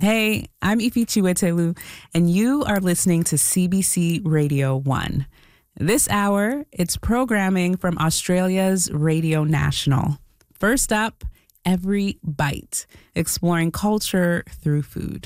Hey, I'm Ifi Chiwetelu, and you are listening to CBC Radio 1. This hour, it's programming from Australia's Radio National. First up, Every Bite, exploring culture through food.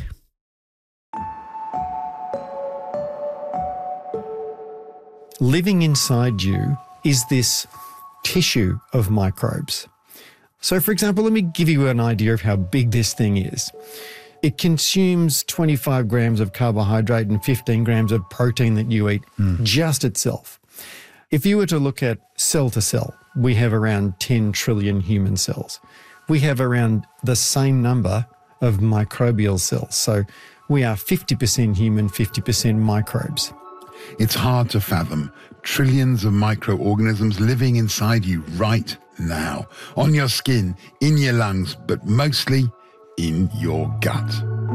Living inside you is this tissue of microbes. So, for example, let me give you an idea of how big this thing is. It consumes 25 grams of carbohydrate and 15 grams of protein that you eat just itself. If you were to look at cell to cell, we have around 10 trillion human cells. We have around the same number of microbial cells. So we are 50% human, 50% microbes. It's hard to fathom trillions of microorganisms living inside you right now, on your skin, in your lungs, but mostly in your gut.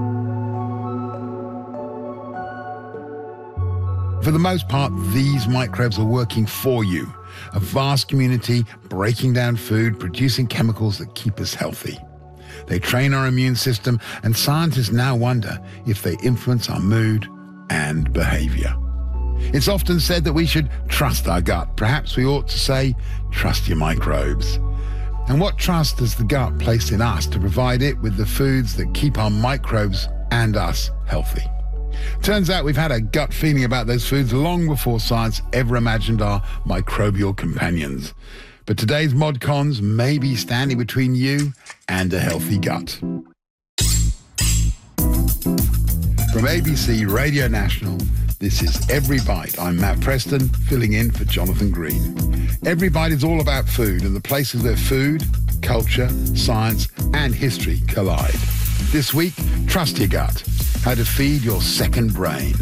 For the most part, these microbes are working for you. A vast community breaking down food, producing chemicals that keep us healthy. They train our immune system, and scientists now wonder if they influence our mood and behavior. It's often said that we should trust our gut. Perhaps we ought to say, trust your microbes. And what trust has the gut placed in us to provide it with the foods that keep our microbes and us healthy? Turns out we've had a gut feeling about those foods long before science ever imagined our microbial companions. But today's ModCons may be standing between you and a healthy gut. From ABC Radio National, this is Every Bite. I'm Matt Preston, filling in for Jonathan Green. Every Bite is all about food and the places where food, culture, science and history collide. This week, trust your gut. How to feed your second brain.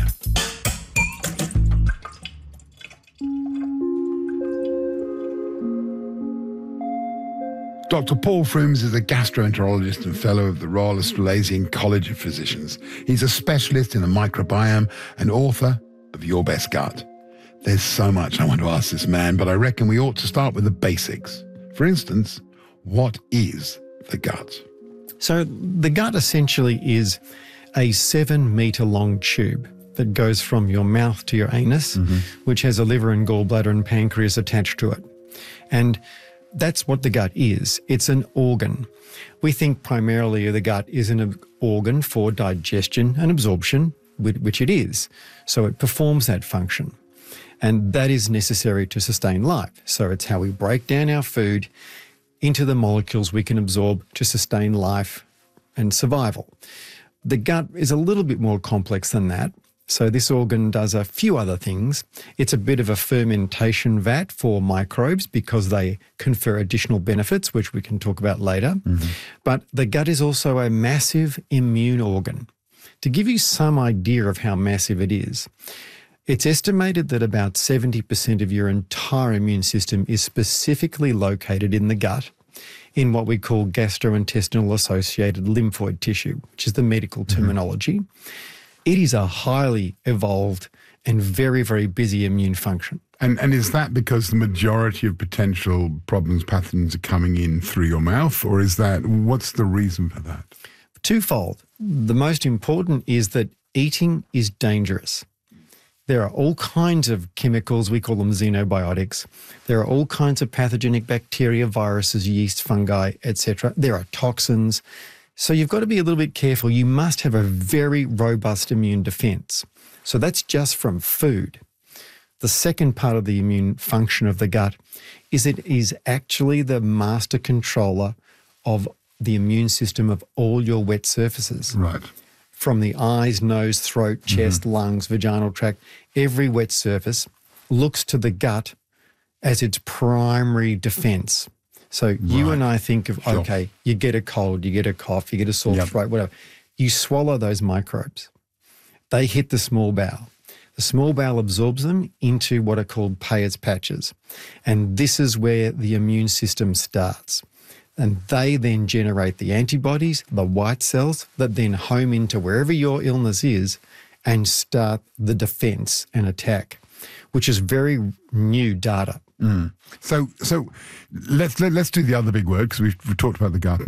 Dr. Paul Frooms is a gastroenterologist and fellow of the Royal Australasian College of Physicians. He's a specialist in the microbiome and author of Your Best Gut. There's so much I want to ask this man, but I reckon we ought to start with the basics. For instance, what is the gut? So the gut essentially is a 7-metre long tube that goes from your mouth to your anus, which has a liver and gallbladder and pancreas attached to it. And that's what the gut is. It's an organ. We think primarily of the gut is an organ for digestion and absorption, which it is. So it performs that function. And that is necessary to sustain life. So it's how we break down our food into the molecules we can absorb to sustain life and survival. The gut is a little bit more complex than that. So this organ does a few other things. It's a bit of a fermentation vat for microbes because they confer additional benefits, which we can talk about later. But the gut is also a massive immune organ. To give you some idea of how massive it is, it's estimated that about 70% of your entire immune system is specifically located in the gut, in what we call gastrointestinal associated lymphoid tissue, which is the medical terminology. It is a highly evolved and very, very busy immune function. And is that because the majority of potential problems, pathogens are coming in through your mouth, or what's the reason for that? Twofold. The most important is that eating is dangerous. There are all kinds of chemicals, we call them xenobiotics. There are all kinds of pathogenic bacteria, viruses, yeast, fungi, etc. There are toxins. So you've got to be a little bit careful. You must have a very robust immune defense. So that's just from food. The second part of the immune function of the gut is it is actually the master controller of the immune system of all your wet surfaces. Right. From the eyes, nose, throat, chest, lungs, vaginal tract, every wet surface looks to the gut as its primary defense. So you and I think of, okay, you get a cold, you get a cough, you get a sore throat, whatever. You swallow those microbes. They hit the small bowel. The small bowel absorbs them into what are called Peyer's patches. And this is where the immune system starts. And they then generate the antibodies, the white cells, that then home into wherever your illness is and start the defense and attack, which is very new data. So let's do the other big word, because we've talked about the gut.